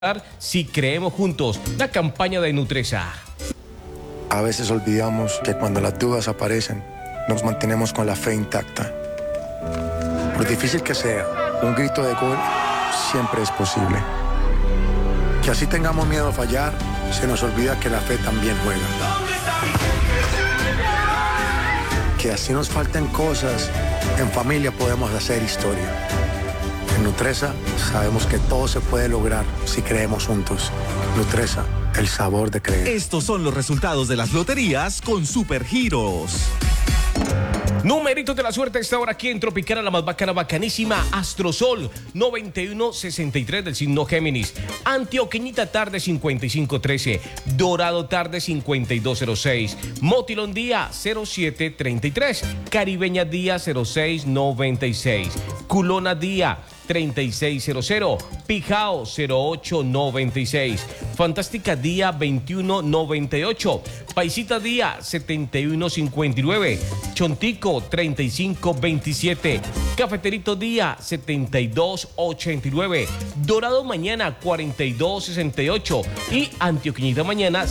Si creemos juntos, la campaña de Nutresa. A veces olvidamos que cuando las dudas aparecen, nos mantenemos con la fe intacta. Por difícil que sea, un grito de gol siempre es posible. Que así tengamos miedo a fallar, se nos olvida que la fe también juega. Que así nos falten cosas, en familia podemos hacer historia. En Nutresa sabemos que todo se puede lograr si creemos juntos. Nutresa, el sabor de creer. Estos son los resultados de las loterías con Supergiros. Numeritos de la suerte a esta hora aquí en Tropicana, la más bacana, bacanísima. Astrosol 9163 del signo Géminis. Antioqueñita tarde 5513. Dorado tarde 5206. Motilón día 0733. Caribeña día 0696. Culona día 3600, Pijao 0896, Fantástica día 2198, Paisita día 7159, Chontico 3527, Cafeterito día 7289, Dorado mañana 4268 y Antioqueñita mañana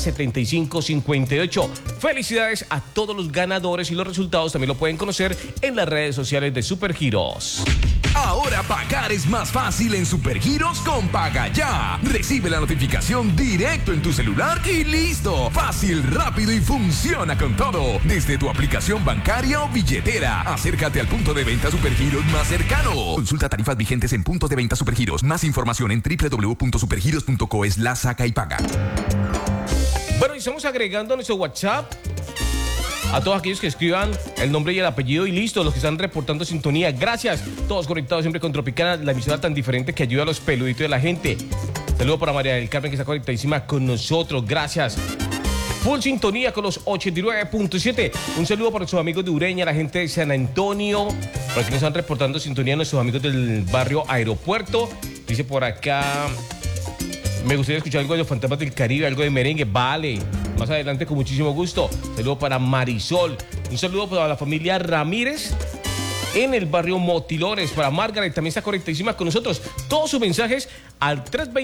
7558. Felicidades a todos los ganadores y los resultados también lo pueden conocer en las redes sociales de Supergiros. Ahora pagar es más fácil en Supergiros con Paga Ya. Recibe la notificación directo en tu celular y listo. Fácil, rápido y funciona con todo. Desde tu aplicación bancaria o billetera. Acércate al punto de venta Supergiros más cercano. Consulta tarifas vigentes en puntos de venta Supergiros. Más información en www.supergiros.co/saca y paga. Bueno, y estamos agregando a nuestro WhatsApp a todos aquellos que escriban el nombre y el apellido y listo, los que están reportando sintonía. Gracias, todos conectados siempre con Tropicana, la emisora tan diferente que ayuda a los peluditos de la gente. Saludo para María del Carmen, que está conectadísima con nosotros. Gracias. Full sintonía con los 89.7. Un saludo para nuestros amigos de Ureña, la gente de San Antonio, para quienes están reportando sintonía, nuestros amigos del barrio Aeropuerto. Dice por acá: me gustaría escuchar algo de los Fantasmas del Caribe, algo de merengue. Vale, más adelante con muchísimo gusto. Saludo para Marisol. Un saludo para la familia Ramírez en el barrio Motilones. Para Margaret, también está conectadísima con nosotros. Todos sus mensajes al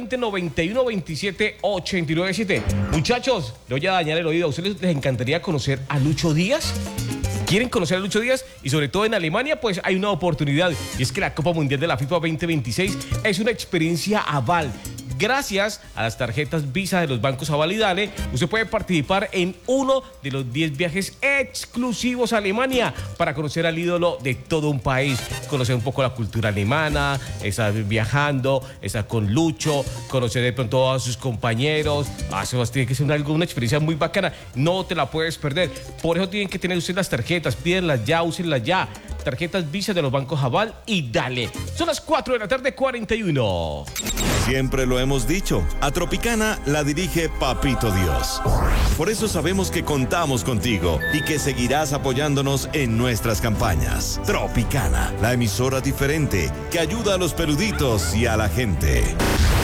320-9127-897. Muchachos, le voy a dañar el oído. ¿A ustedes les encantaría conocer a Lucho Díaz? ¿Quieren conocer a Lucho Díaz? Y sobre todo en Alemania, pues hay una oportunidad. Y es que la Copa Mundial de la FIFA 2026 es una experiencia aval. Gracias a las tarjetas Visa de los bancos Aval y Dale, usted puede participar en uno de los 10 viajes exclusivos a Alemania para conocer al ídolo de todo un país, conocer un poco la cultura alemana, estar viajando, estar con Lucho, conocer de pronto a sus compañeros. Eso tiene que ser una experiencia muy bacana, no te la puedes perder. Por eso tienen que tener ustedes las tarjetas, pídenlas ya, úsenlas ya. Tarjetas Visa de los bancos Aval y Dale. Son las 4 de la tarde, 41. Siempre lo hemos dicho, a Tropicana la dirige Papito Dios. Por eso sabemos que contamos contigo y que seguirás apoyándonos en nuestras campañas. Tropicana, la emisora diferente que ayuda a los peluditos y a la gente.